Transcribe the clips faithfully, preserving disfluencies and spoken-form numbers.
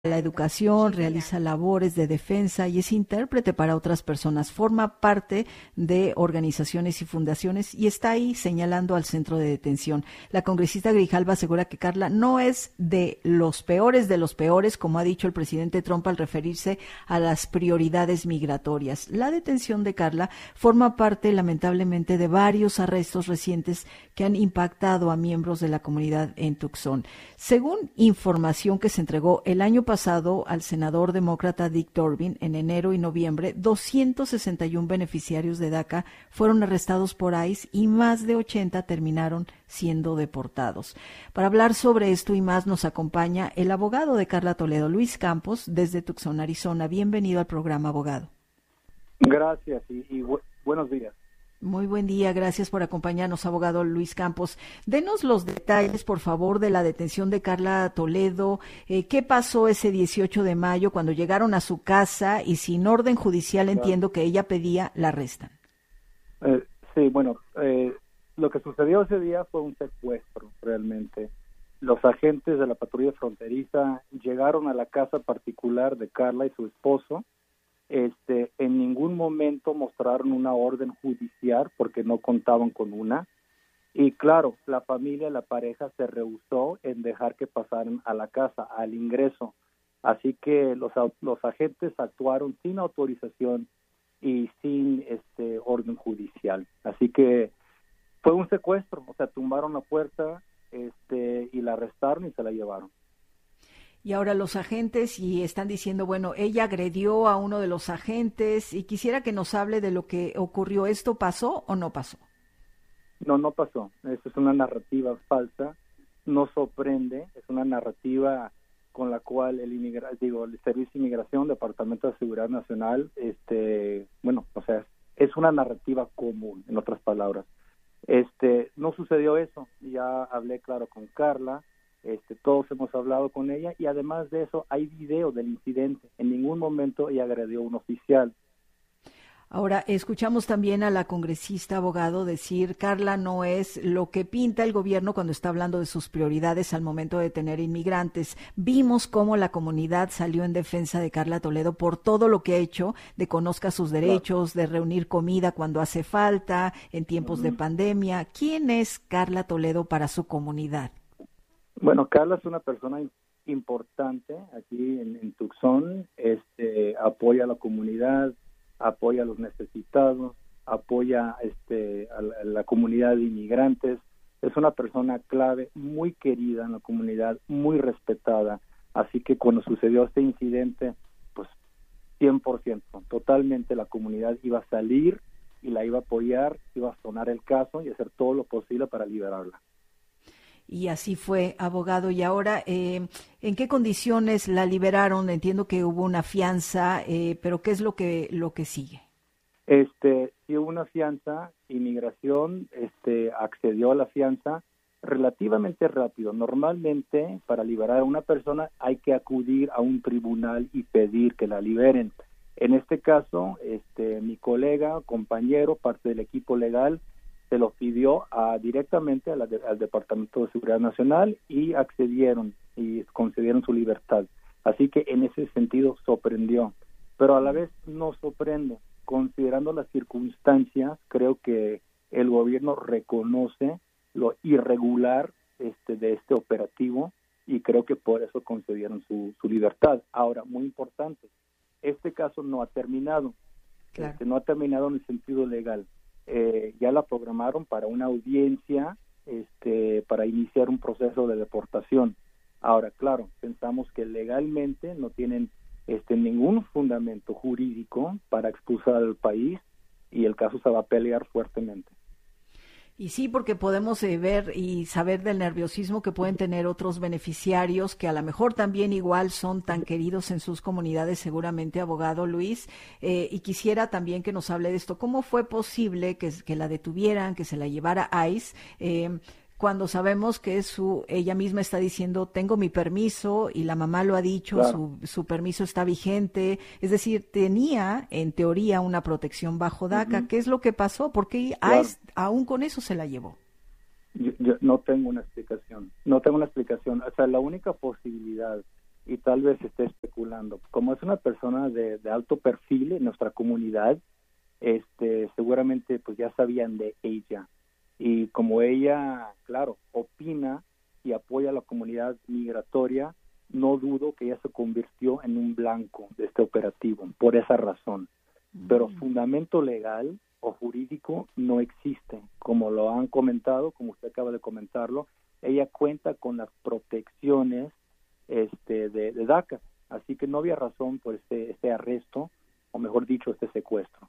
la educación, realiza labores de defensa y es intérprete para otras personas. Forma parte de organizaciones y fundaciones y está ahí señalando al centro de detención. La congresista Grijalva asegura que Carla no es de los peores de los peores, como ha dicho el presidente Trump al referirse a las prioridades migratorias. La detención de Carla forma parte, lamentablemente, de varios arrestos recientes que han impactado a miembros de la comunidad en Tucson. Según información que se entregó el año pasado al senador demócrata Dick Durbin, en enero y noviembre, doscientos sesenta y uno beneficiarios de DACA fueron arrestados por ICE y más de ochenta terminaron siendo deportados. Para hablar sobre esto y más nos acompaña el abogado de Carla Toledo, Luis Campos, desde Tucson, Arizona. Bienvenido al programa, abogado. Gracias y, y bu- buenos días. Muy buen día, gracias por acompañarnos, abogado Luis Campos. Denos los detalles, por favor, de la detención de Carla Toledo. Eh, ¿Qué pasó ese dieciocho de mayo cuando llegaron a su casa y sin orden judicial, Claro. entiendo que ella pedía, la arrestan? Eh, sí, bueno, eh, lo que sucedió ese día fue un secuestro, realmente. Los agentes de la patrulla fronteriza llegaron a la casa particular de Carla y su esposo. Este, en ningún momento mostraron una orden judicial porque no contaban con una. Y claro, la familia, la pareja se rehusó en dejar que pasaran a la casa, al ingreso. Así que los, los agentes actuaron sin autorización y sin este orden judicial. Así que fue un secuestro, o sea, tumbaron la puerta este, y la arrestaron y se la llevaron. Y ahora los agentes y están diciendo, bueno, ella agredió a uno de los agentes y quisiera que nos hable de lo que ocurrió. ¿Esto pasó o no pasó? No, no pasó. Eso es una narrativa falsa. No sorprende. Es una narrativa con la cual el inmigra digo, el Servicio de Inmigración, Departamento de Seguridad Nacional, este, bueno, o sea, es una narrativa común, en otras palabras. Este, no sucedió eso. Ya hablé claro con Carla. Este, todos hemos hablado con ella y además de eso hay video del incidente. En ningún momento ella agredió a un oficial. Ahora, escuchamos también a la congresista abogado decir, Carla no es lo que pinta el gobierno cuando está hablando de sus prioridades al momento de tener inmigrantes. Vimos cómo la comunidad salió en defensa de Carla Toledo por todo lo que ha hecho, de conozca sus derechos, de reunir comida cuando hace falta, en tiempos uh-huh. de pandemia. ¿Quién es Carla Toledo para su comunidad? Bueno, Carla es una persona importante aquí en, en Tucson, este, apoya a la comunidad, apoya a los necesitados, apoya este, a, la, a la comunidad de inmigrantes. Es una persona clave, muy querida en la comunidad, muy respetada. Así que cuando sucedió este incidente, pues cien por ciento, totalmente la comunidad iba a salir y la iba a apoyar, iba a sonar el caso y hacer todo lo posible para liberarla. Y así fue, abogado. Y ahora, eh, ¿en qué condiciones la liberaron? Entiendo que hubo una fianza, eh, pero ¿qué es lo que lo que sigue? Este, sí hubo una fianza, inmigración este, accedió a la fianza relativamente rápido. Normalmente, para liberar a una persona hay que acudir a un tribunal y pedir que la liberen. En este caso, este, mi colega, compañero, parte del equipo legal, se lo pidió a, directamente a la, al Departamento de Seguridad Nacional y accedieron y concedieron su libertad. Así que en ese sentido sorprendió, pero a la vez no sorprende. Considerando las circunstancias, creo que el gobierno reconoce lo irregular este, de este operativo y creo que por eso concedieron su, su libertad. Ahora, muy importante, este caso no ha terminado, claro. este, no ha terminado en el sentido legal. Eh, ya la programaron para una audiencia este, para iniciar un proceso de deportación. Ahora, claro, pensamos que legalmente no tienen este, ningún fundamento jurídico para expulsar al país y el caso se va a pelear fuertemente. Y sí, porque podemos eh, ver y saber del nerviosismo que pueden tener otros beneficiarios que a lo mejor también igual son tan queridos en sus comunidades, seguramente, abogado Luis. Eh, y quisiera también que nos hable de esto. ¿Cómo fue posible que, que la detuvieran, que se la llevara ICE? Eh, cuando sabemos que su ella misma está diciendo, tengo mi permiso, y la mamá lo ha dicho, claro. su, su permiso está vigente, es decir, tenía en teoría una protección bajo DACA. Uh-huh. ¿Qué es lo que pasó? ¿Por qué claro. ICE aún con eso se la llevó? Yo, yo no tengo una explicación, no tengo una explicación, o sea, la única posibilidad y tal vez esté especulando. Como es una persona de, de alto perfil en nuestra comunidad, este, seguramente pues ya sabían de ella. Y como ella, claro, opina y apoya a la comunidad migratoria, no dudo que ella se convirtió en un blanco de este operativo, por esa razón. Mm. Pero fundamento legal o jurídico no existe. Como lo han comentado, como usted acaba de comentarlo, ella cuenta con las protecciones este, de, de DACA, así que no había razón por este, este arresto, o mejor dicho, este secuestro.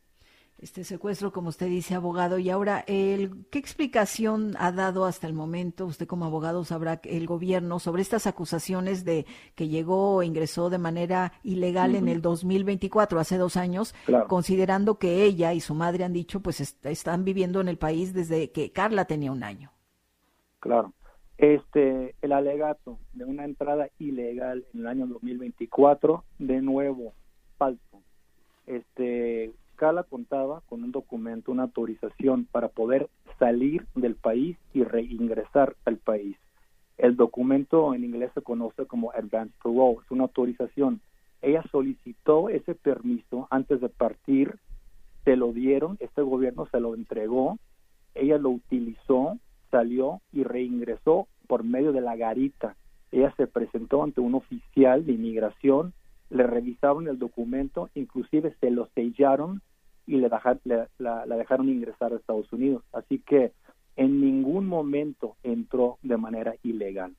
Este secuestro, como usted dice, abogado. Y ahora, el, ¿qué explicación ha dado hasta el momento, usted como abogado sabrá, el gobierno sobre estas acusaciones de que llegó o ingresó de manera ilegal uh-huh. en el dos mil veinticuatro, hace dos años, claro. considerando que ella y su madre han dicho, pues est- están viviendo en el país desde que Carla tenía un año? Claro. Este, el alegato de una entrada ilegal en el año dos mil veinticuatro, de nuevo, falso. Este... Carla contaba con un documento, una autorización para poder salir del país y reingresar al país. El documento en inglés se conoce como Advance Parole, es una autorización. Ella solicitó ese permiso antes de partir, se lo dieron, este gobierno se lo entregó, ella lo utilizó, salió y reingresó por medio de la garita. Ella se presentó ante un oficial de inmigración, le revisaron el documento, inclusive se lo sellaron y le, dejar, le la, la dejaron ingresar a Estados Unidos. Así que en ningún momento entró de manera ilegal.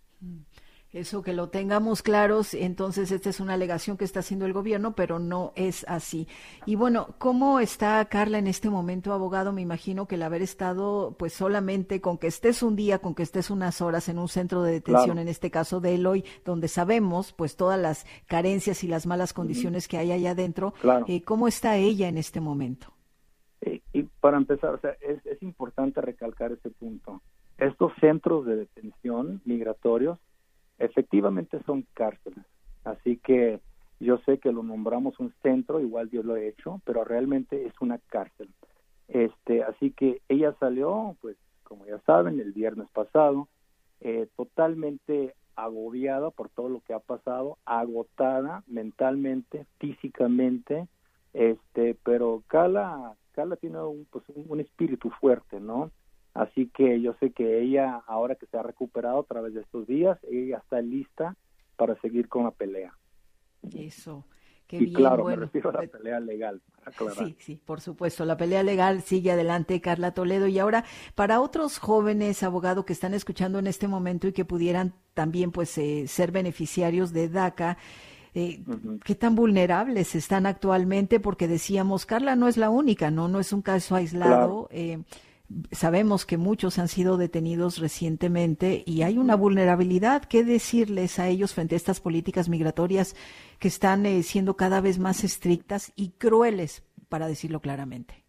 Eso, que lo tengamos claros. Entonces, esta es una alegación que está haciendo el gobierno, pero no es así. Y bueno, ¿cómo está Carla en este momento, abogado? Me imagino que el haber estado, pues solamente con que estés un día, con que estés unas horas en un centro de detención, claro. en este caso de Eloy, donde sabemos, pues, todas las carencias y las malas condiciones uh-huh. que hay allá adentro. Claro. Eh, ¿Cómo está ella en este momento? Y, y para empezar, o sea, es, es importante recalcar ese punto. Estos centros de detención migratorios efectivamente son cárceles, así que yo sé que lo nombramos un centro, igual Dios lo ha hecho, pero realmente es una cárcel. Este, así que ella salió, pues, como ya saben, el viernes pasado, eh, totalmente agobiada por todo lo que ha pasado, agotada mentalmente, físicamente, este, pero Carla, Carla tiene un, pues, un, un espíritu fuerte, ¿no? Así que yo sé que ella, ahora que se ha recuperado a través de estos días, ella está lista para seguir con la pelea. Eso, qué y bien. claro, bueno, me refiero a la pelea legal, para aclarar. Sí, sí, por supuesto, la pelea legal sigue adelante, Carla Toledo. Y ahora, para otros jóvenes, abogado, que están escuchando en este momento y que pudieran también, pues, eh, ser beneficiarios de DACA, Eh, uh-huh. ¿qué tan vulnerables están actualmente? Porque decíamos, Carla no es la única, no, no es un caso aislado. Claro. Eh, sabemos que muchos han sido detenidos recientemente y hay una vulnerabilidad. ¿Qué decirles a ellos frente a estas políticas migratorias que están eh, siendo cada vez más estrictas y crueles, para decirlo claramente?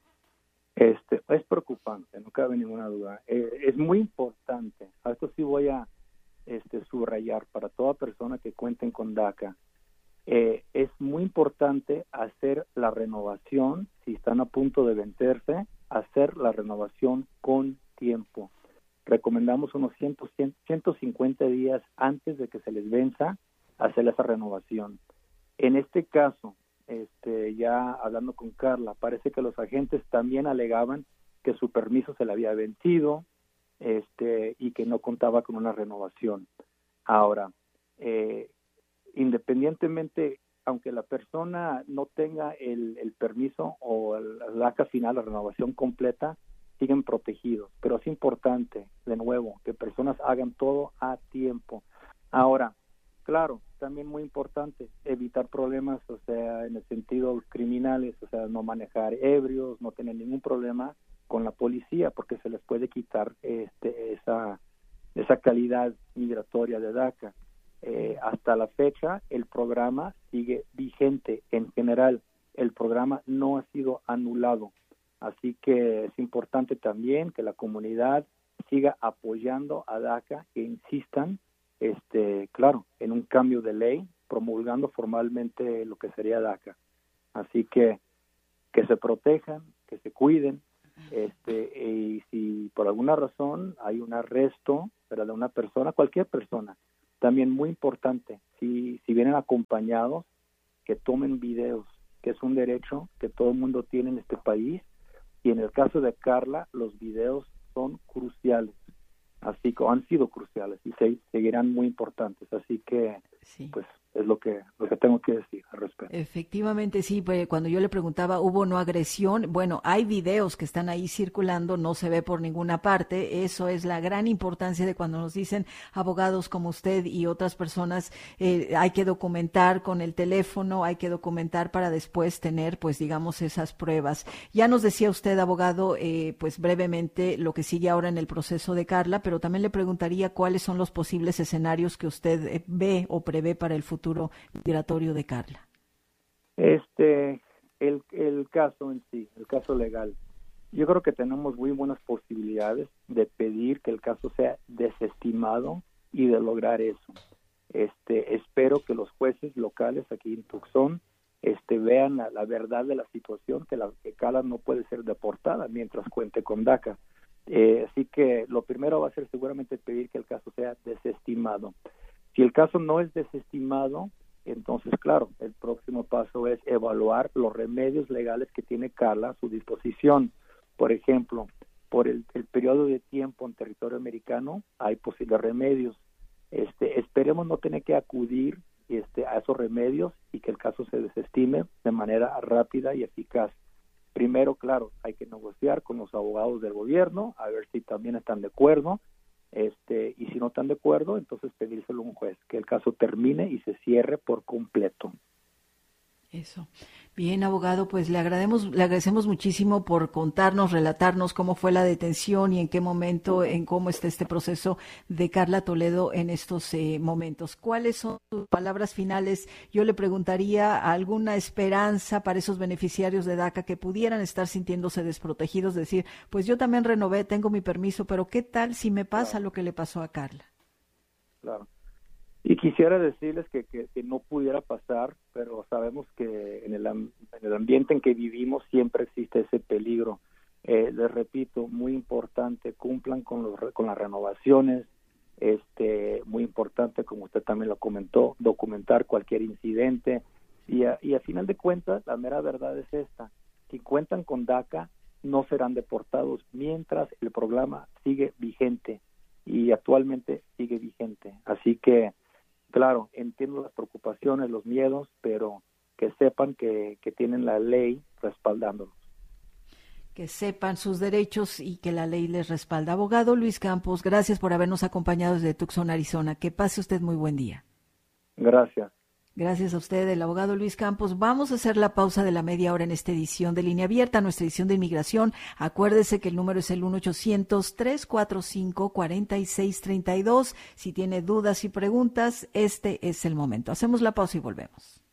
Este, es preocupante, no cabe ninguna duda. Eh, es muy importante, a esto sí voy a este, subrayar para toda persona que cuenten con DACA. Eh, es muy importante hacer la renovación, si están a punto de vencerse, hacer la renovación con tiempo. Recomendamos unos cien, cien, ciento cincuenta días antes de que se les venza hacer esa renovación. En este caso, este, ya hablando con Carla, parece que los agentes también alegaban que su permiso se le había vencido este, y que no contaba con una renovación. Ahora, eh, independientemente, aunque la persona no tenga el, el permiso o el, el DACA final, la renovación completa, siguen protegidos. Pero es importante, de nuevo, que personas hagan todo a tiempo. Ahora, claro, también muy importante, evitar problemas, o sea, en el sentido criminales, o sea, no manejar ebrios, no tener ningún problema con la policía, porque se les puede quitar este, esa, esa calidad migratoria de DACA. Eh, hasta la fecha el programa sigue vigente en general, el programa no ha sido anulado, así que es importante también que la comunidad siga apoyando a DACA, que insistan, este, claro, en un cambio de ley, promulgando formalmente lo que sería DACA, así que que se protejan, que se cuiden, este, y si por alguna razón hay un arresto, ¿verdad?, de una persona, cualquier persona, También muy importante, si, si vienen acompañados, que tomen videos, que es un derecho que todo el mundo tiene en este país, y en el caso de Carla, los videos son cruciales, así que han sido cruciales y se, seguirán muy importantes, así que sí. pues es lo que lo que tengo que decir al respecto. Efectivamente, sí, pues cuando yo le preguntaba, ¿hubo o no agresión? Bueno, hay videos que están ahí circulando, no se ve por ninguna parte, eso es la gran importancia de cuando nos dicen abogados como usted y otras personas, eh, hay que documentar con el teléfono, hay que documentar para después tener, pues digamos, esas pruebas. Ya nos decía usted, abogado, eh, pues brevemente lo que sigue ahora en el proceso de Carla, pero también le preguntaría cuáles son los posibles escenarios que usted eh, ve o prevé para el futuro migratorio de Carla. Este, el, el caso en sí, el caso legal, yo creo que tenemos muy buenas posibilidades de pedir que el caso sea desestimado y de lograr eso. Este, espero que los jueces locales aquí en Tucson este, vean la, la verdad de la situación, que la que Carla no puede ser deportada mientras cuente con DACA. Eh, así que lo primero va a ser seguramente pedir que el caso sea desestimado. Si el caso no es desestimado, entonces, claro, el próximo paso es evaluar los remedios legales que tiene Carla a su disposición. Por ejemplo, por el, el periodo de tiempo en territorio americano hay posibles remedios. Este, esperemos no tener que acudir este, a esos remedios y que el caso se desestime de manera rápida y eficaz. Primero, claro, hay que negociar con los abogados del gobierno, a ver si también están de acuerdo. Este, y si no están de acuerdo, entonces pedírselo a un juez, que el caso termine y se cierre por completo. Eso. Bien, abogado, pues le agradecemos, le agradecemos muchísimo por contarnos, relatarnos cómo fue la detención y en qué momento, en cómo está este proceso de Carla Toledo en estos eh, momentos. ¿Cuáles son sus palabras finales? Yo le preguntaría alguna esperanza para esos beneficiarios de DACA que pudieran estar sintiéndose desprotegidos, decir, pues yo también renové, tengo mi permiso, pero ¿qué tal si me pasa claro. lo que le pasó a Carla? Claro. Y quisiera decirles que, que, que no pudiera pasar, pero sabemos que en el, en el ambiente en que vivimos siempre existe ese peligro. Eh, les repito, muy importante, cumplan con, los, con las renovaciones, este, muy importante, como usted también lo comentó, documentar cualquier incidente. Y a, y a final de cuentas, la mera verdad es esta, si cuentan con DACA, no serán deportados mientras el programa sigue vigente y actualmente sigue vigente. Así que claro, entiendo las preocupaciones, los miedos, pero que sepan que, que tienen la ley respaldándolos. Que sepan sus derechos y que la ley les respalda. Abogado Luis Campos, gracias por habernos acompañado desde Tucson, Arizona. Que pase usted muy buen día. Gracias. Gracias a usted, el abogado Luis Campos. Vamos a hacer la pausa de la media hora en esta edición de Línea Abierta, nuestra edición de inmigración. Acuérdese que el número es el uno ochocientos, tres cuatro cinco, cuatro seis tres dos. Si tiene dudas y preguntas, este es el momento. Hacemos la pausa y volvemos.